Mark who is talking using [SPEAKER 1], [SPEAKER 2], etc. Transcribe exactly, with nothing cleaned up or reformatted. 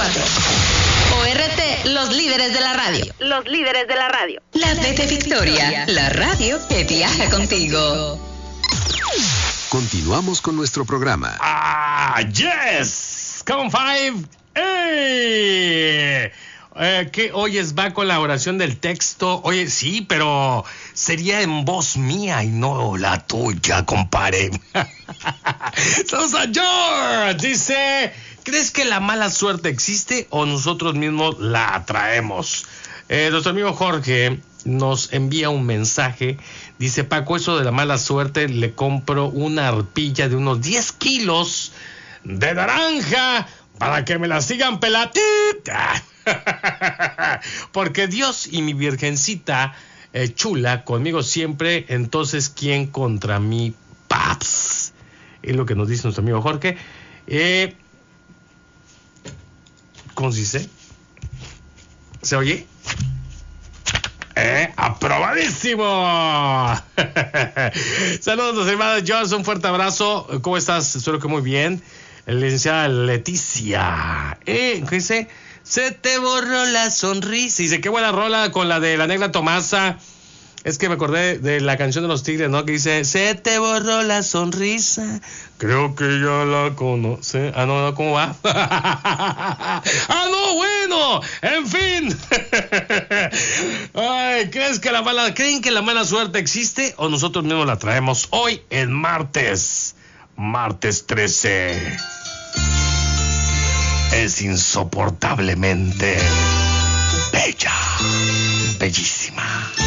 [SPEAKER 1] cuatro. O R T, los líderes de la radio.
[SPEAKER 2] Los líderes de la radio.
[SPEAKER 1] La D de Victoria, la radio que viaja contigo.
[SPEAKER 3] Continuamos con nuestro programa.
[SPEAKER 4] Ah, yes. Come on, five. ¡Ey! Eh, ¿Qué oyes? Va con la oración del texto. Oye, sí, pero sería en voz mía y no la tuya, compadre. Saludos a George. Dice, ¿crees que la mala suerte existe o nosotros mismos la atraemos? Eh, nuestro amigo Jorge nos envía un mensaje. Dice, Paco, eso de la mala suerte, le compro una arpilla de unos diez kilos de naranja para que me la sigan pelatita. Porque Dios y mi virgencita eh, chula conmigo siempre, entonces ¿quién contra mí, paps? Es lo que nos dice nuestro amigo Jorge. Eh, ¿Cómo se dice? ¿Se oye? Eh, ¡aprobadísimo! Saludos, hermanos Johnson, un fuerte abrazo. ¿Cómo estás? Espero que muy bien. Licenciada Leticia. Eh, ¿qué dice? Se te borró la sonrisa. Dice, qué buena rola con la de la Negra Tomasa. Es que me acordé de la canción de los Tigres, ¿no? Que dice, se te borró la sonrisa. Creo que ya la conoce. Ah, no, no, ¿cómo va? Ah, no, bueno. En fin. Ay, ¿crees que la mala, ¿creen que la mala suerte existe o nosotros mismos la traemos hoy en martes? Martes trece. Es insoportablemente bella, bellísima.